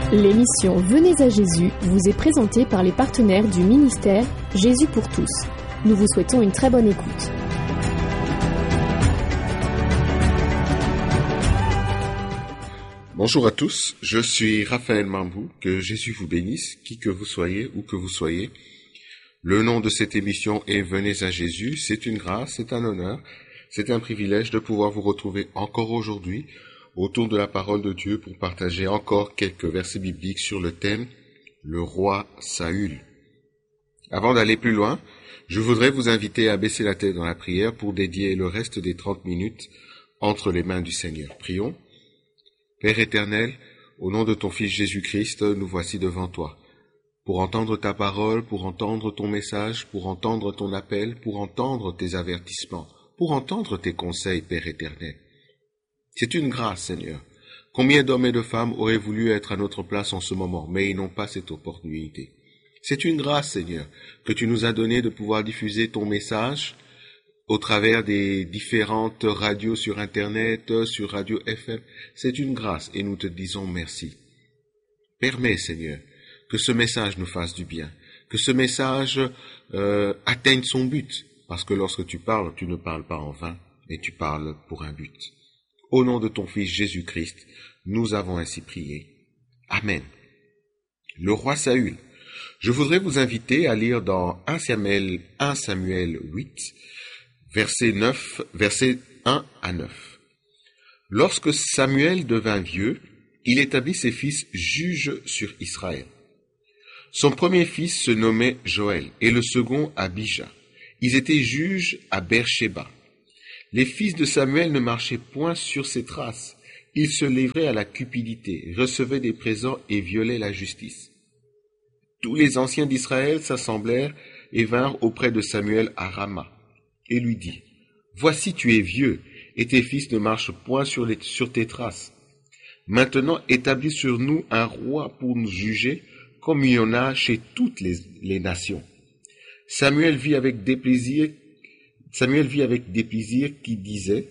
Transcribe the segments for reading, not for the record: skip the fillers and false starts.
L'émission Venez à Jésus vous est présentée par les partenaires du ministère Jésus pour tous. Nous vous souhaitons une très bonne écoute. Bonjour à tous, je suis Raphaël Mambou, que Jésus vous bénisse, qui que vous soyez, où que vous soyez. Le nom de cette émission est Venez à Jésus, c'est une grâce, c'est un honneur, c'est un privilège de pouvoir vous retrouver encore aujourd'hui autour de la parole de Dieu pour partager encore quelques versets bibliques sur le thème « Le roi Saül ». Avant d'aller plus loin, je voudrais vous inviter à baisser la tête dans la prière pour dédier le reste des 30 minutes entre les mains du Seigneur. Prions. Père éternel, au nom de ton Fils Jésus-Christ, nous voici devant toi, pour entendre ta parole, pour entendre ton message, pour entendre ton appel, pour entendre tes avertissements, pour entendre tes conseils, Père éternel. C'est une grâce, Seigneur. Combien d'hommes et de femmes auraient voulu être à notre place en ce moment, mais ils n'ont pas cette opportunité. C'est une grâce, Seigneur, que tu nous as donné de pouvoir diffuser ton message au travers des différentes radios sur Internet, sur Radio FM. C'est une grâce et nous te disons merci. Permets, Seigneur, que ce message nous fasse du bien, que ce message atteigne son but, parce que lorsque tu parles, tu ne parles pas en vain, mais tu parles pour un but. Au nom de ton Fils Jésus-Christ, nous avons ainsi prié. Amen. Le roi Saül. Je voudrais vous inviter à lire dans 1 Samuel 8, versets 1 à 9. Lorsque Samuel devint vieux, il établit ses fils juges sur Israël. Son premier fils se nommait Joël et le second Abijah. Ils étaient juges à Beersheba. Les fils de Samuel ne marchaient point sur ses traces. Ils se livraient à la cupidité, recevaient des présents et violaient la justice. Tous les anciens d'Israël s'assemblèrent et vinrent auprès de Samuel à Rama, et lui dit, « Voici tu es vieux, et tes fils ne marchent point sur tes traces. Maintenant établis sur nous un roi pour nous juger, comme il y en a chez toutes les nations. » Samuel vit avec déplaisir qu'il disait,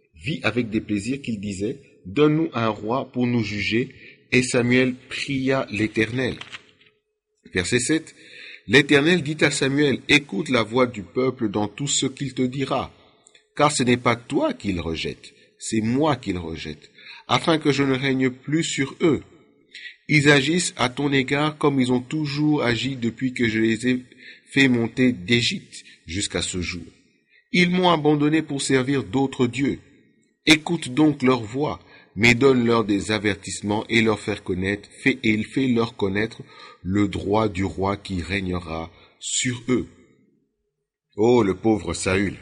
« Donne-nous un roi pour nous juger. » Et Samuel pria l'Éternel. Verset 7. L'Éternel dit à Samuel, « Écoute la voix du peuple dans tout ce qu'il te dira, car ce n'est pas toi qu'il rejette, c'est moi qu'il rejette, afin que je ne règne plus sur eux. Ils agissent à ton égard comme ils ont toujours agi depuis que je les ai fait monter d'Égypte jusqu'à ce jour. Ils m'ont abandonné pour servir d'autres dieux. Écoute donc leur voix, mais donne-leur des avertissements et fais leur connaître le droit du roi qui régnera sur eux. » Oh, le pauvre Saül!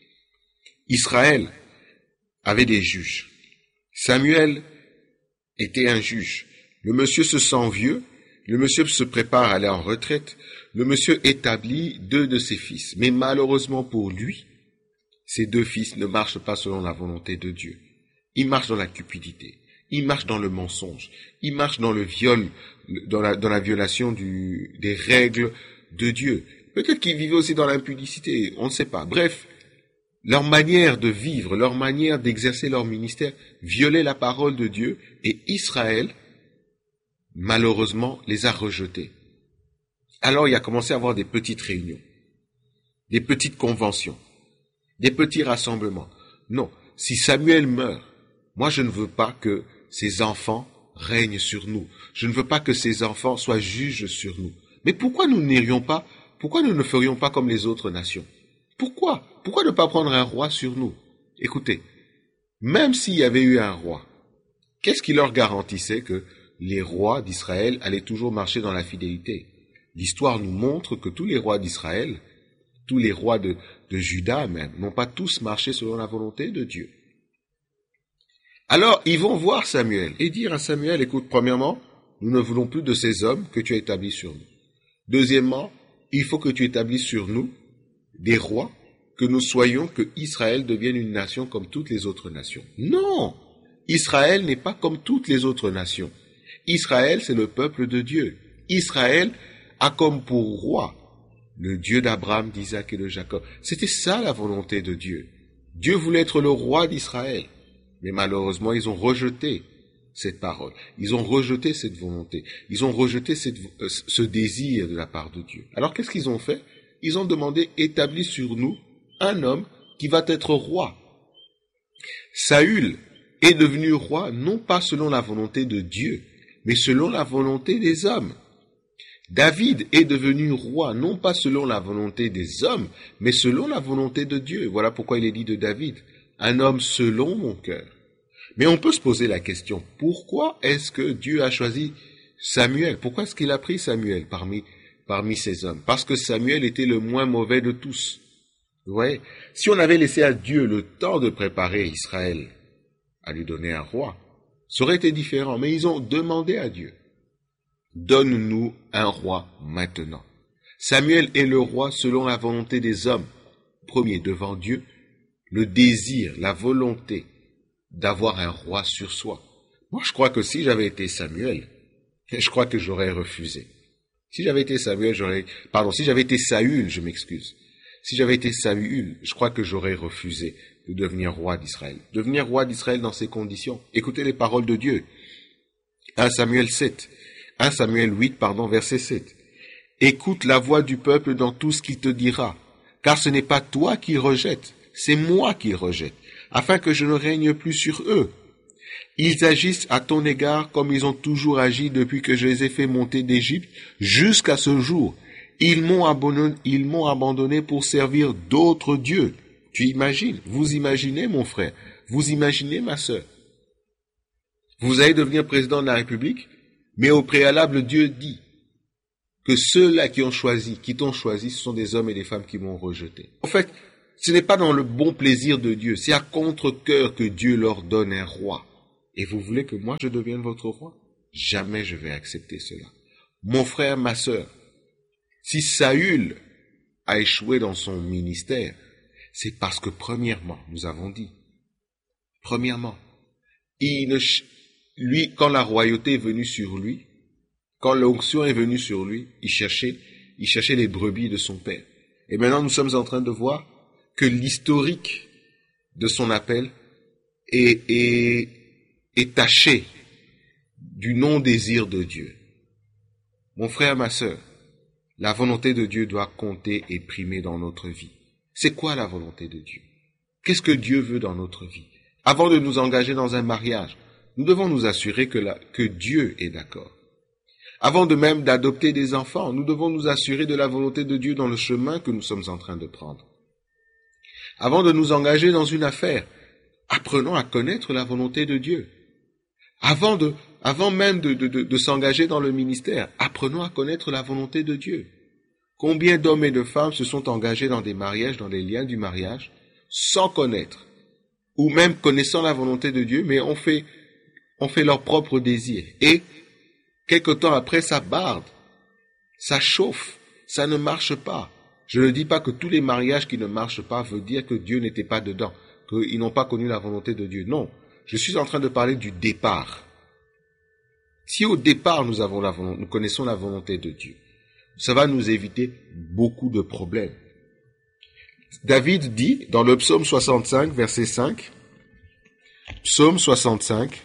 Israël avait des juges. Samuel était un juge. Le monsieur se sent vieux, le monsieur se prépare à aller en retraite, le monsieur établit 2 de ses fils. Mais malheureusement pour lui, ces 2 fils ne marchent pas selon la volonté de Dieu. Ils marchent dans la cupidité, ils marchent dans le mensonge, ils marchent dans le viol, dans la violation des règles de Dieu. Peut-être qu'ils vivaient aussi dans l'impudicité, on ne sait pas. Bref, leur manière de vivre, leur manière d'exercer leur ministère violait la parole de Dieu et Israël, malheureusement, les a rejetés. Alors il a commencé à avoir des petites réunions, des petites conventions, des petits rassemblements. Non, si Samuel meurt, moi je ne veux pas que ses enfants règnent sur nous. Je ne veux pas que ses enfants soient juges sur nous. Mais pourquoi nous ne ferions pas comme les autres nations? Pourquoi ne pas prendre un roi sur nous? Écoutez, même s'il y avait eu un roi, qu'est-ce qui leur garantissait que les rois d'Israël allaient toujours marcher dans la fidélité? L'histoire nous montre que tous les rois d'Israël, tous les rois de Juda même, n'ont pas tous marché selon la volonté de Dieu. Alors, ils vont voir Samuel et dire à Samuel, écoute, premièrement, nous ne voulons plus de ces hommes que tu as établis sur nous. Deuxièmement, il faut que tu établisses sur nous des rois, que Israël devienne une nation comme toutes les autres nations. Non! Israël n'est pas comme toutes les autres nations. Israël, c'est le peuple de Dieu. Israël a comme pour roi le Dieu d'Abraham, d'Isaac et de Jacob. C'était ça la volonté de Dieu. Dieu voulait être le roi d'Israël. Mais malheureusement, ils ont rejeté cette parole. Ils ont rejeté cette volonté. Ils ont rejeté ce désir de la part de Dieu. Alors qu'est-ce qu'ils ont fait? Ils ont demandé, établis sur nous un homme qui va être roi. Saül est devenu roi non pas selon la volonté de Dieu, mais selon la volonté des hommes. David est devenu roi non pas selon la volonté des hommes, mais selon la volonté de Dieu. Voilà pourquoi il est dit de David, un homme selon mon cœur. Mais on peut se poser la question, pourquoi est-ce que Dieu a choisi Samuel? Pourquoi est-ce qu'il a pris Samuel parmi ces hommes? Parce que Samuel était le moins mauvais de tous. Vous voyez? Si on avait laissé à Dieu le temps de préparer Israël à lui donner un roi, ça aurait été différent. Mais ils ont demandé à Dieu, donne-nous un roi maintenant. Samuel est le roi selon la volonté des hommes. Premier, devant Dieu, le désir, la volonté d'avoir un roi sur soi. Moi, je crois que si j'avais été Samuel, je crois que j'aurais refusé. Si j'avais été Saül, je m'excuse. Si j'avais été Saül, je crois que j'aurais refusé de devenir roi d'Israël. Devenir roi d'Israël dans ces conditions. Écoutez les paroles de Dieu. 1 Samuel 8, verset 7. Écoute la voix du peuple dans tout ce qu'il te dira, car ce n'est pas toi qui rejettes, c'est moi qui rejette, afin que je ne règne plus sur eux. Ils agissent à ton égard comme ils ont toujours agi depuis que je les ai fait monter d'Égypte jusqu'à ce jour. Ils m'ont abandonné pour servir d'autres dieux. Tu imagines? Vous imaginez, mon frère? Vous imaginez, ma sœur? Vous allez devenir président de la République, mais au préalable, Dieu dit que ceux-là qui t'ont choisi, ce sont des hommes et des femmes qui m'ont rejeté. En fait, ce n'est pas dans le bon plaisir de Dieu, c'est à contre-cœur que Dieu leur donne un roi. Et vous voulez que moi je devienne votre roi? Jamais je vais accepter cela. Mon frère, ma sœur, si Saül a échoué dans son ministère, c'est parce que premièrement, nous avons dit, lui, quand la royauté est venue sur lui, quand l'onction est venue sur lui, il cherchait les brebis de son père. Et maintenant, nous sommes en train de voir que l'historique de son appel est taché du non-désir de Dieu. Mon frère, ma sœur, la volonté de Dieu doit compter et primer dans notre vie. C'est quoi la volonté de Dieu? Qu'est-ce que Dieu veut dans notre vie? Avant de nous engager dans un mariage, nous devons nous assurer que Dieu est d'accord. Avant de même d'adopter des enfants, nous devons nous assurer de la volonté de Dieu dans le chemin que nous sommes en train de prendre. Avant de nous engager dans une affaire, apprenons à connaître la volonté de Dieu. Avant même de s'engager dans le ministère, apprenons à connaître la volonté de Dieu. Combien d'hommes et de femmes se sont engagés dans des mariages, dans les liens du mariage, sans connaître, ou même connaissant la volonté de Dieu, mais ont fait leur propre désir. Et, quelque temps après, ça barde, ça chauffe, ça ne marche pas. Je ne dis pas que tous les mariages qui ne marchent pas veulent dire que Dieu n'était pas dedans, qu'ils n'ont pas connu la volonté de Dieu. Non, je suis en train de parler du départ. Si au départ nous connaissons la volonté de Dieu, ça va nous éviter beaucoup de problèmes. David dit dans le psaume 65, verset 5, psaume 65,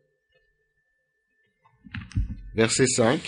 verset 5,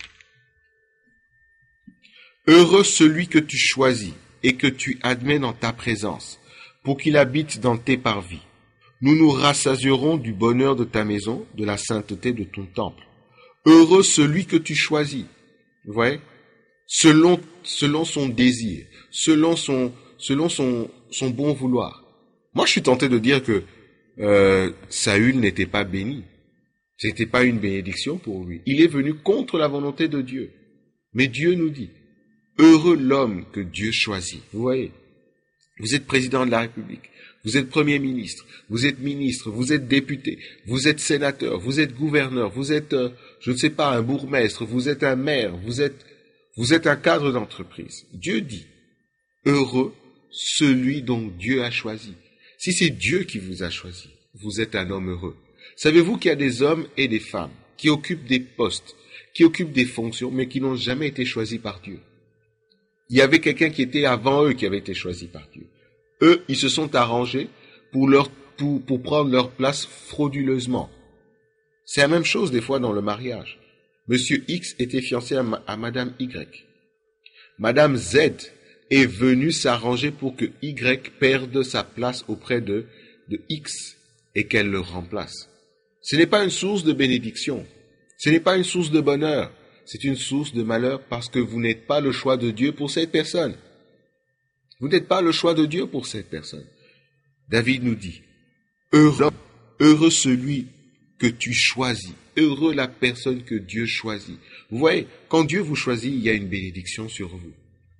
« Heureux celui que tu choisis et que tu admets dans ta présence, pour qu'il habite dans tes parvis. Nous nous rassasierons du bonheur de ta maison, de la sainteté de ton temple. Heureux celui que tu choisis. » Vous voyez? Selon son désir, selon son bon vouloir. Moi, je suis tenté de dire que Saül n'était pas béni. C'était pas une bénédiction pour lui. Il est venu contre la volonté de Dieu. Mais Dieu nous dit, heureux l'homme que Dieu choisit. Vous voyez? Vous êtes président de la République, vous êtes premier ministre, vous êtes ministre, vous êtes député, vous êtes sénateur, vous êtes gouverneur, vous êtes, je ne sais pas, un bourgmestre, vous êtes un maire, vous êtes un cadre d'entreprise. Dieu dit, heureux celui dont Dieu a choisi. Si c'est Dieu qui vous a choisi, vous êtes un homme heureux. Savez-vous qu'il y a des hommes et des femmes qui occupent des postes, qui occupent des fonctions, mais qui n'ont jamais été choisis par Dieu? Il y avait quelqu'un qui était avant eux qui avait été choisi par Dieu. Eux, ils se sont arrangés pour prendre leur place frauduleusement. C'est la même chose des fois dans le mariage. Monsieur X était fiancé à Madame Y. Madame Z est venue s'arranger pour que Y perde sa place auprès de X et qu'elle le remplace. Ce n'est pas une source de bénédiction. Ce n'est pas une source de bonheur. C'est une source de malheur parce que vous n'êtes pas le choix de Dieu pour cette personne. Vous n'êtes pas le choix de Dieu pour cette personne. David nous dit, heureux celui que tu choisis, heureux la personne que Dieu choisit. Vous voyez, quand Dieu vous choisit, il y a une bénédiction sur vous.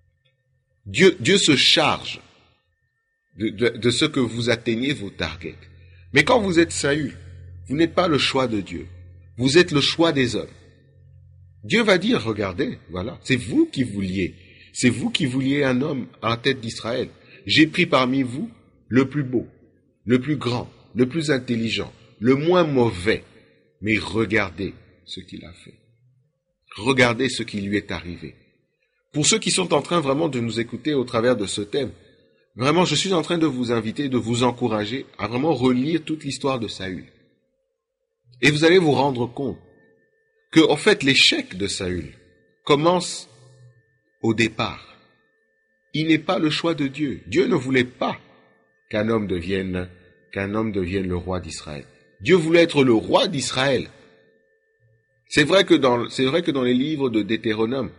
Dieu se charge de ce que vous atteignez vos targets. Mais quand vous êtes Saül, vous n'êtes pas le choix de Dieu. Vous êtes le choix des hommes. Dieu va dire, regardez, voilà, c'est vous qui vouliez. C'est vous qui vouliez un homme à la tête d'Israël. J'ai pris parmi vous le plus beau, le plus grand, le plus intelligent, le moins mauvais. Mais regardez ce qu'il a fait. Regardez ce qui lui est arrivé. Pour ceux qui sont en train vraiment de nous écouter au travers de ce thème, vraiment, je suis en train de vous inviter, de vous encourager à vraiment relire toute l'histoire de Saül. Et vous allez vous rendre compte que, en fait, l'échec de Saül commence au départ. Il n'est pas le choix de Dieu. Dieu ne voulait pas qu'un homme devienne le roi d'Israël. Dieu voulait être le roi d'Israël. C'est vrai que dans les livres de Deutéronome,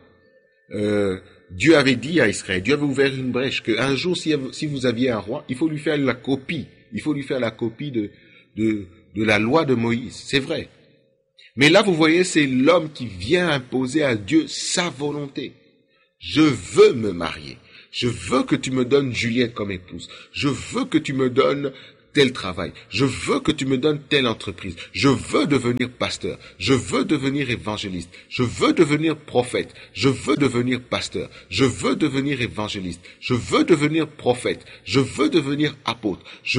Dieu avait dit à Israël, Dieu avait ouvert une brèche, qu'un jour, si vous aviez un roi, il faut lui faire la copie. Il faut lui faire la copie de la loi de Moïse. C'est vrai. Mais là, vous voyez, c'est l'homme qui vient imposer à Dieu sa volonté. Je veux me marier. Je veux que tu me donnes Juliette comme épouse. Je veux que tu me donnes tel travail. Je veux que tu me donnes telle entreprise. Je veux devenir pasteur. Je veux devenir évangéliste. Je veux devenir prophète. Je veux devenir pasteur. Je veux devenir évangéliste. Je veux devenir prophète. Je veux devenir apôtre. Je